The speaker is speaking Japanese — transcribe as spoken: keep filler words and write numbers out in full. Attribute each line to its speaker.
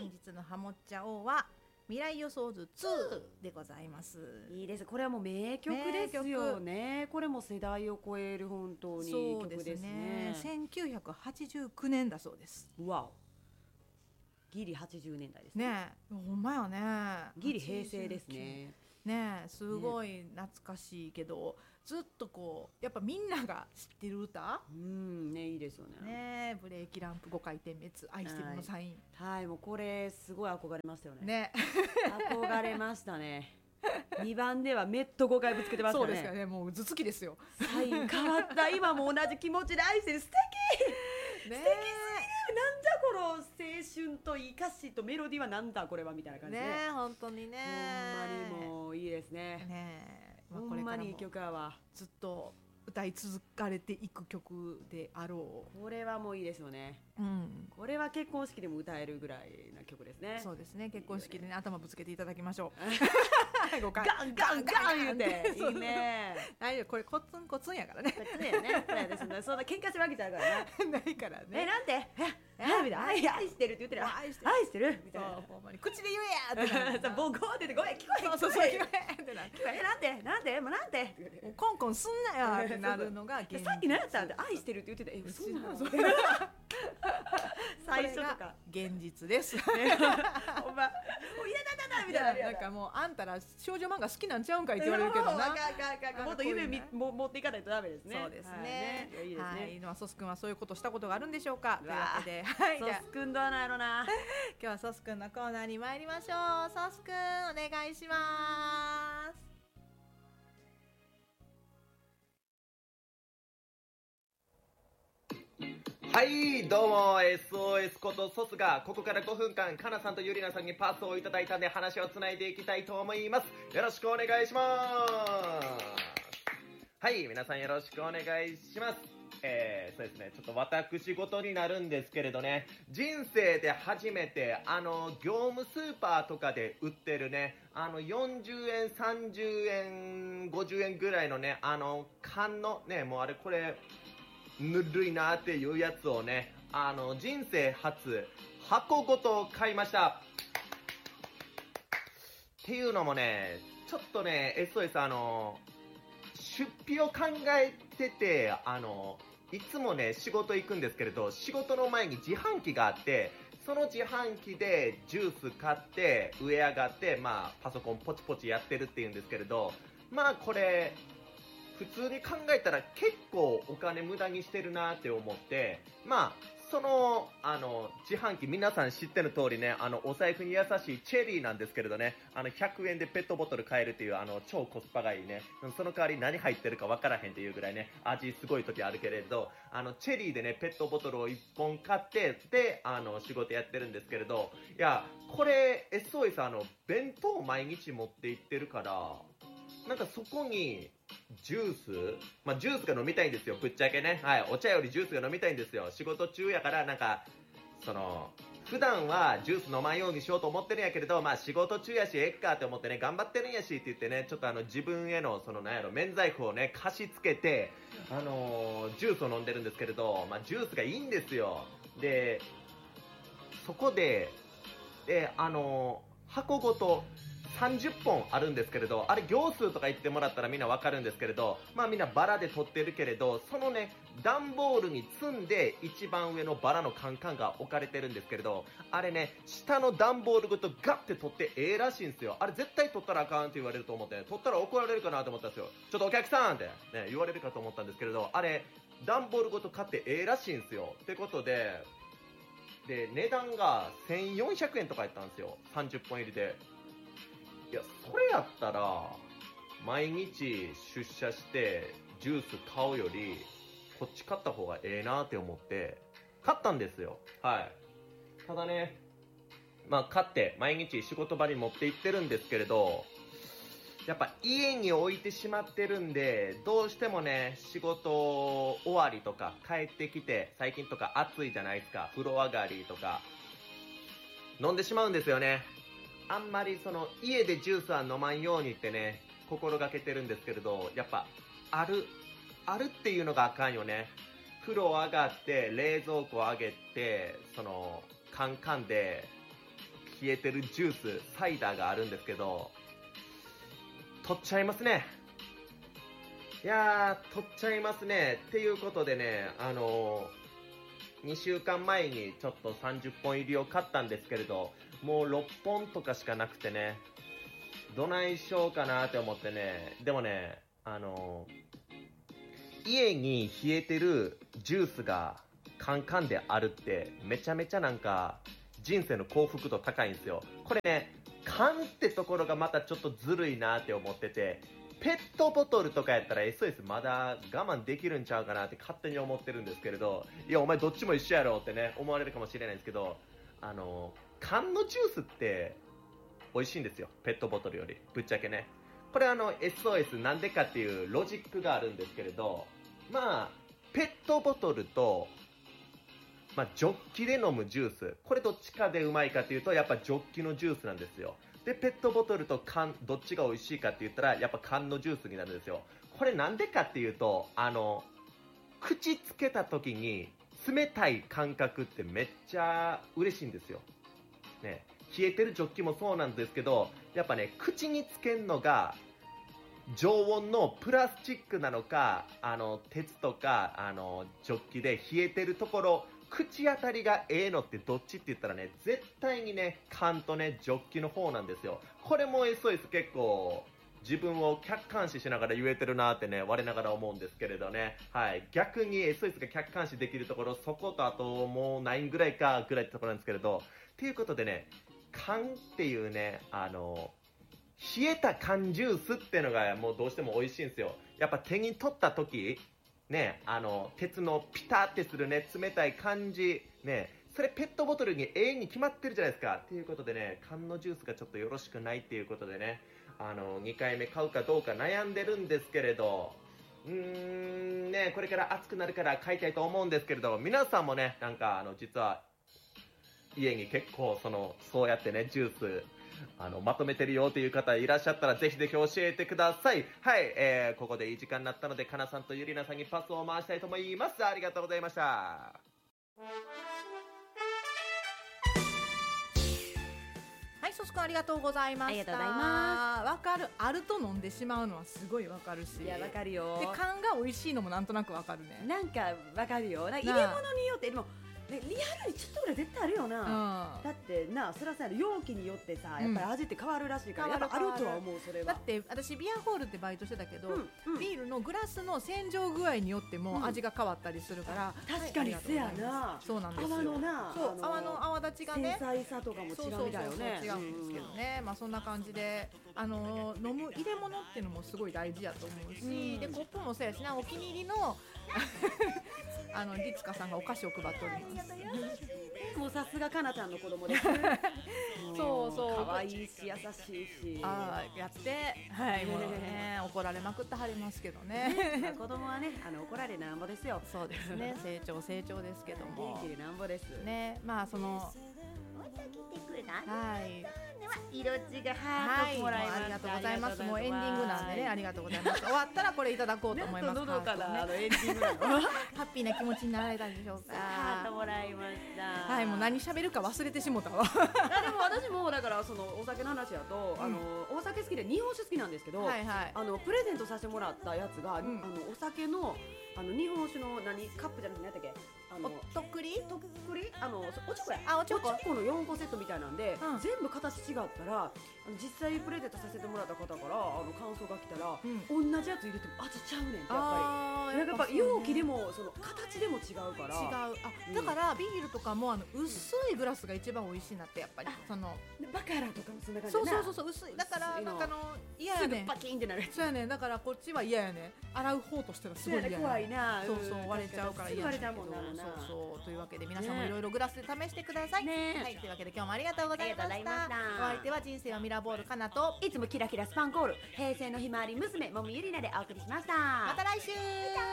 Speaker 1: 本日のハモっちゃおうは未来予想図ツーでございます。
Speaker 2: いいです。これはもう名曲ですよね。これも世代を超える本当に曲ですね。そうですね。
Speaker 1: せんきゅうひゃくはちじゅうきゅうねんだそうです。
Speaker 2: わお。ギリはちじゅうねんだいですね。
Speaker 1: ねえ、ほんまやね。
Speaker 2: ギリ平成ですね。
Speaker 1: ねえ、すごい懐かしいけど、ね、ずっとこうやっぱみんなが知ってる歌、
Speaker 2: うんね、いいですよね。
Speaker 1: ねえ、ブレーキランプごかいてん滅愛してるのサイン、
Speaker 2: はい、はい、もうこれすごい憧れましたよね。
Speaker 1: ね
Speaker 2: 憧れましたね。にばんではメットごかいぶつけてますからね。
Speaker 1: そうですかね、もう頭突きですよ。
Speaker 2: サイン変わった。今も同じ気持ちで愛してる。素敵、ね、素敵すぎる。なんだこの青春といい歌詞とメロディーはなんだこれはみたいな感じで
Speaker 1: ね、本当にね、
Speaker 2: ほんまにもういいですね。
Speaker 1: ね、
Speaker 2: まあ、ほんまにいい曲やわ。
Speaker 1: ずっと歌い続かれていく曲であろ
Speaker 2: う。これはもういいですよね、
Speaker 1: うん、
Speaker 2: これは結婚式でも歌えるぐらいな曲ですね。
Speaker 1: そうですね、結婚式で、ね、頭ぶつけていただきましょう。
Speaker 2: ガンガンガン言うていいね。
Speaker 1: 大丈夫、これコツンコツンやからね。
Speaker 2: コツンやね。そんなそんな喧嘩してるわけじゃないからな。
Speaker 1: ないからね。
Speaker 2: え、なんて愛してるって言ってる。愛してるみたいな。
Speaker 1: ほんまに口で言えやって。
Speaker 2: ボコってごめん聞こえ聞こえ
Speaker 1: そうそう聞こえってなって。
Speaker 2: なんてなんてもうなんて
Speaker 1: コンコンすんなよってなるのが現実。
Speaker 2: さっき何やったんで愛してるって言ってた。え、そうなの。最初とか
Speaker 1: 現実です。
Speaker 2: ほんま。いやだだだみたいな。
Speaker 1: なんかもうあんたら少女漫画好きなんちゃうんかいって言われるけどな。
Speaker 2: もっと夢も持っていかないとダメですね。
Speaker 1: そうですね。
Speaker 2: いいですね。
Speaker 1: まあソス君はそういうことしたことがあるんでしょうか。というわけで、
Speaker 2: はい。ソス君どうなんやろな。
Speaker 1: 今日はソス君のコーナーに参りましょう。ソス君お願いします。
Speaker 3: はい、どうも エスオーエス ことソスがここからごふんかんかなさんとゆりなさんにパスをいただいたんで話をつないでいきたいと思います。よろしくお願いします。はい、皆さんよろしくお願いします。えー、そうですね、ちょっと私事になるんですけれどね、人生で初めてあの業務スーパーとかで売ってるね、あのよんじゅうえんさんじゅうえんごじゅうえんぐらいのね、あの缶のね、もうあれこれぬるいなっていうやつをね、あの人生初箱ごと買いました。っていうのもね、ちょっとね エスオーエス あの出費を考えてて、あのいつもね仕事行くんですけれど、仕事の前に自販機があって、その自販機でジュース買って上上がって、まあパソコンポチポチやってるっていうんですけれど、まあこれ普通に考えたら結構お金無駄にしてるなって思って、まあそのあの自販機、皆さん知ってる通りね、あのお財布に優しいチェリーなんですけれどね、あのひゃくえんでペットボトル買えるっていうあの超コスパがいいね、その代わり何入ってるか分からへんっていうぐらいね、味すごい時あるけれど、あのチェリーでねペットボトルをいっぽん買ってであの仕事やってるんですけれど、いやこれ エスオーエス あの弁当毎日持って行ってるから、なんかそこにジュース、まあ、ジュースが飲みたいんですよ、ぶっちゃけね。はい、お茶よりジュースが飲みたいんですよ。仕事中やから、なんか、その、普段はジュース飲まんようにしようと思ってるんやけれど、まあ仕事中やし、えっかって思ってね、頑張ってるんやしって言ってね、ちょっとあの自分への、そのなんやろ、免罪符をね、貸し付けて、あのー、ジュースを飲んでるんですけれど、まあジュースがいいんですよ。で、そこで、で、あのー、箱ごと、さんじゅっぽんあるんですけれど、あれ行数とか言ってもらったらみんなわかるんですけれど、まあみんなバラで取ってるけれど、そのね段ボールに積んで一番上のバラのカンカンが置かれてるんですけれど、あれね下の段ボールごとガッて取ってええらしいんですよ。あれ絶対取ったらあかんって言われると思って、ね、取ったら怒られるかなと思ったんですよ。ちょっとお客さんって、ね、言われるかと思ったんですけれど、あれ段ボールごと買ってええらしいんですよ。ってことでで値段がせんよんひゃくえんとかやったんですよ、さんじゅっぽん入りで。いや、それやったら毎日出社してジュース買うよりこっち買った方がええなって思って買ったんですよ。はい。ただね、まあ買って毎日仕事場に持って行ってるんですけれど、やっぱ家に置いてしまってるんで、どうしてもね仕事終わりとか帰ってきて、最近とか暑いじゃないですか、風呂上がりとか飲んでしまうんですよね。あんまりその家でジュースは飲まんようにってね心がけてるんですけれど、やっぱあるあるっていうのがあかんよね。風呂上がって冷蔵庫上げて、そのカンカンで冷えてるジュースサイダーがあるんですけど、取っちゃいますね。いやー取っちゃいますね。っていうことでね、あのー、にしゅうかんまえにちょっとさんじゅっぽん入りを買ったんですけれど、もうろっぽんとかしかなくてね、どないしようかなって思ってね。でもね、あのー、家に冷えてるジュースがカンカンであるってめちゃめちゃなんか人生の幸福度高いんですよ。これね、缶ってところがまたちょっとずるいなって思ってて、ペットボトルとかやったら エスオーエス まだ我慢できるんちゃうかなって勝手に思ってるんですけれど、いやお前どっちも一緒やろってね思われるかもしれないんですけど、あの缶のジュースって美味しいんですよ、ペットボトルより。ぶっちゃけね、これあの エスオーエス なんでかっていうロジックがあるんですけれど、まあペットボトルと、まあ、ジョッキで飲むジュース、これどっちかでうまいかっていうとやっぱジョッキのジュースなんですよ。でペットボトルと缶どっちが美味しいかって言ったらやっぱ缶のジュースになるんですよ。これなんでかっていうと、あの口つけた時に冷たい感覚ってめっちゃ嬉しいんですよ、ね、冷えてるジョッキもそうなんですけど、やっぱね口につけるのが常温のプラスチックなのか、あの鉄とかあのジョッキで冷えてるところ、口当たりがええのってどっちって言ったらね、絶対にね缶とねジョッキの方なんですよ。これも エスオーエス 結構自分を客観視しながら言えてるなってね我ながら思うんですけれどね。はい、逆に エスオーエス が客観視できるところ、そことあともうないぐらいかぐらいってところなんですけれど、っていうことでね、缶っていうね、あの冷えた缶ジュースっていうのがもうどうしても美味しいんですよ。やっぱ手に取った時ね、あの鉄のピタってするね冷たい感じね、それペットボトルに永遠に決まってるじゃないですか。っていうことでね、缶のジュースがちょっとよろしくないっていうことでね、あのにかいめ買うかどうか悩んでるんですけれど、うーんね、これから暑くなるから買いたいと思うんですけれど、皆さんもねなんかあの実は家に結構そのそうやってねジュースあのまとめてるよっていう方いらっしゃったらぜひぜひ教えてください。はい、えー、ここでいい時間になったのでかなさんとゆりなさんにパスを回したいと思います。ありがとうございました。
Speaker 1: はい、そすくんありがとうございました。
Speaker 2: ありがとうございま
Speaker 1: わかる、あると飲んでしまうのはすごいわかるし、
Speaker 2: いやわかるよ。
Speaker 1: で缶が美味しいのもなんとなくわかるね。
Speaker 2: なんかわかるよ。なんか入れ物によってでもね、リアルにちょっとぐらい絶対あるよな、うん、だってな、そらさ容器によってさやっぱり味って変わるらしいから、うん、やっぱあるとは思う。それは
Speaker 1: だって私ビアホールってバイトしてたけど、
Speaker 2: うんうん、
Speaker 1: ビールのグラスの洗浄具合によっても味が変わったりするから、
Speaker 2: うん、確かにせやな、
Speaker 1: そうなんですよ。
Speaker 2: 泡のな、
Speaker 1: そう泡の泡立ちがね、
Speaker 2: 繊細さとかも違うみたいよね。
Speaker 1: そうそうそう違うんですけどね、うん、まあそんな感じであの飲む入れ物っていうのもすごい大事やと思うし、うん、でコップもそうやしな、お気に入りのあのリツカさんがお菓子を配っております。
Speaker 2: もうさすがかなちゃんの子供です。
Speaker 1: そうそう、
Speaker 2: 可愛いし優しいし、
Speaker 1: あやってはいもうね怒られまくってはりますけどね。
Speaker 2: ね子供はねあの怒られなんぼですよ。
Speaker 1: そうですね、成長成長ですけども。
Speaker 2: 元気でなんぼですね。
Speaker 1: まあそのはい。
Speaker 2: 色地がハートもらいます。
Speaker 1: ありがとうございます。もうエンディングなんでね、ありがとうございます。終わったらこれいただこうと思います。
Speaker 2: 喉からあのエンディング
Speaker 1: ハッピーな気持ちになられたでしょうか。
Speaker 2: ハートもらいました。
Speaker 1: はい、もう何喋るか忘れてしもたわ。
Speaker 2: でも私もだからそのお酒の話やと、あのお酒好きで日本酒好きなんですけど、あのプレゼントさせてもらったやつが、あのお酒のあの日本酒の何カップじゃなくて何だっけ、あの
Speaker 1: とっくり
Speaker 2: とっくりあのおちょこや
Speaker 1: あおちょこ
Speaker 2: のよんこセットみたいなんで、うん、全部形違ったらあの実際プレゼントさせてもらった方からあの感想が来たら、うん、同じやつ入れても味ちゃうねんってやっぱりやっぱ容器でもその形でも違うから
Speaker 1: 違うあ、うん、だからビールとかもあの薄いグラスが一番美味しいなってやっぱりその
Speaker 2: バカラとかもそんな感じで
Speaker 1: そうそうそう薄いだからなんかの嫌やねん
Speaker 2: すぐパキンってなる
Speaker 1: そうやねんだからこっちは嫌やねん洗う方としてはすごい嫌やねん
Speaker 2: 怖いな
Speaker 1: そうそう割れちゃうから嫌やねんけどそうそうというわけで皆さんもいろいろグラスで試してください、ね、はいというわけで今日もありがとうございましたお相手は人生はミラーボールかなと
Speaker 2: いつもキラキラスパンコール平成のひまわり娘もみゆりなでお送りしました。
Speaker 1: また来週。